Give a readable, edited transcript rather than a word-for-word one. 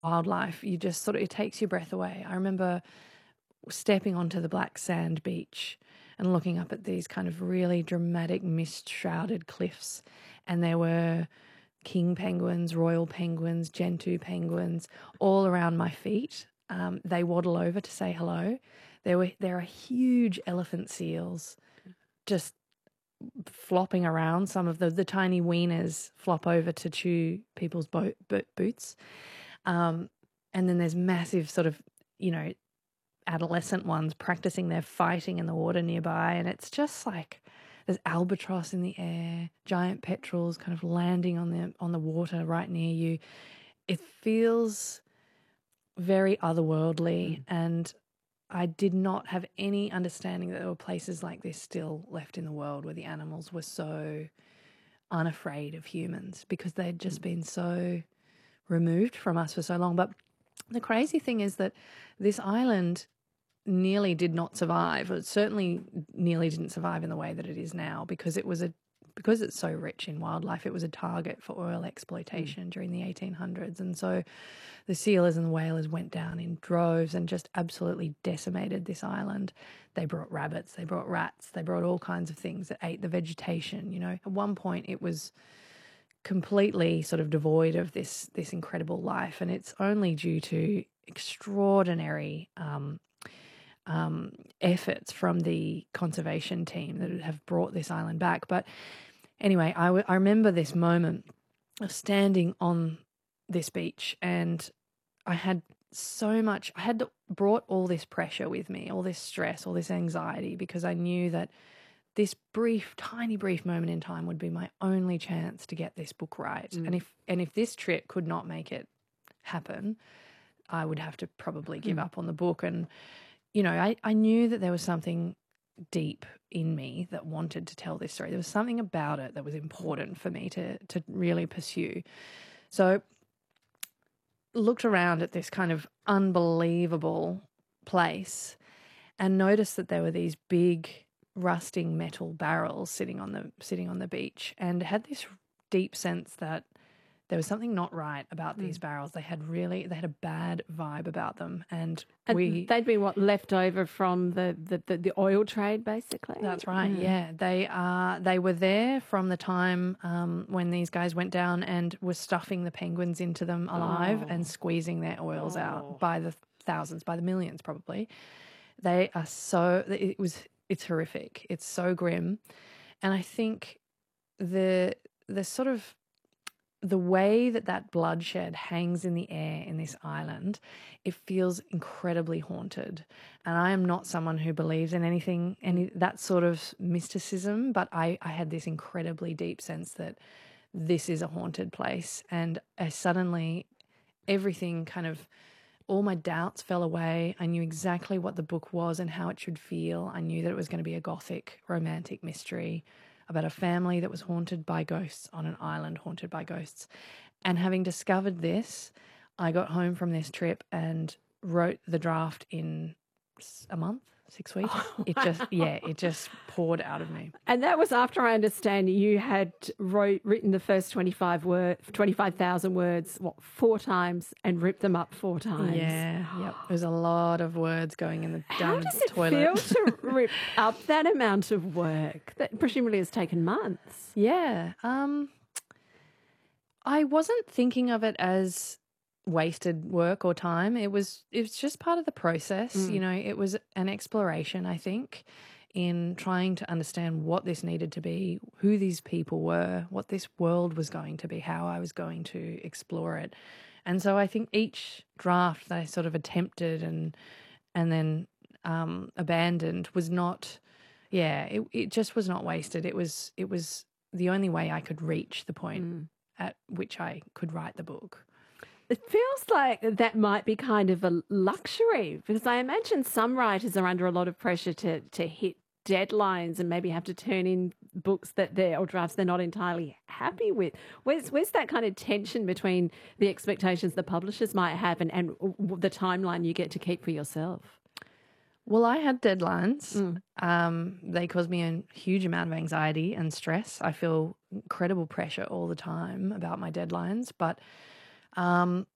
wildlife, you just sort of, it takes your breath away. I remember stepping onto the black sand beach and looking up at these kind of really dramatic mist-shrouded cliffs, and there were king penguins, royal penguins, gentoo penguins all around my feet. They waddle over to say hello. There are huge elephant seals just flopping around. Some of the tiny weaners flop over to chew people's boots. And then there's massive sort of, adolescent ones practicing their fighting in the water nearby. And it's just like there's albatross in the air, giant petrels kind of landing on the water right near you. It feels very otherworldly, and I did not have any understanding that there were places like this still left in the world where the animals were so unafraid of humans because they'd just been so removed from us for so long. But the crazy thing is that this island nearly did not survive. It certainly nearly didn't survive in the way that it is now because it's so rich in wildlife. It was a target for oil exploitation during the 1800s. And so the sealers and the whalers went down in droves and just absolutely decimated this island. They brought rabbits, they brought rats, they brought all kinds of things that ate the vegetation. At one point it was completely sort of devoid of this incredible life, and it's only due to extraordinary efforts from the conservation team that have brought this island back. But anyway, I remember this moment of standing on this beach, and I had brought all this pressure with me, all this stress, all this anxiety, because I knew that this tiny brief moment in time would be my only chance to get this book right. And if this trip could not make it happen, I would have to probably give up on the book. And, I knew that there was something deep in me that wanted to tell this story. There was something about it that was important for me to really pursue. So looked around at this kind of unbelievable place and noticed that there were these big rusting metal barrels sitting on the beach, and had this deep sense that there was something not right about these barrels. They had a bad vibe about them, and they'd been left over from the oil trade, basically. That's right. Yeah, they were there from the time when these guys went down and were stuffing the penguins into them alive and squeezing their oils out by the thousands, by the millions, probably. They are it's horrific. It's so grim, and I think the sort of the way that bloodshed hangs in the air in this island, it feels incredibly haunted. And I am not someone who believes in any that sort of mysticism, but I had this incredibly deep sense that this is a haunted place. And I suddenly, everything kind of, all my doubts fell away. I knew exactly what the book was and how it should feel. I knew that it was going to be a gothic romantic mystery about a family that was haunted by ghosts on an island haunted by ghosts. And having discovered this, I got home from this trip and wrote the draft in a month, 6 weeks. It just poured out of me. And that was after, I understand, you had written the first 25,000 words, 4 times, and ripped them up 4 times. Yeah, yep. There's a lot of words going in the How down does the it toilet. feel to rip up that amount of work that presumably has taken months? Yeah. I wasn't thinking of it as wasted work or time. It was just part of the process. It was an exploration, I think, in trying to understand what this needed to be, who these people were, what this world was going to be, how I was going to explore it. And so I think each draft that I sort of attempted and then abandoned was not, it just was not wasted. It was the only way I could reach the point at which I could write the book. It feels like that might be kind of a luxury, because I imagine some writers are under a lot of pressure to hit deadlines and maybe have to turn in books or drafts they're not entirely happy with. Where's that kind of tension between the expectations the publishers might have and the timeline you get to keep for yourself? Well, I had deadlines. They caused me a huge amount of anxiety and stress. I feel incredible pressure all the time about my deadlines, but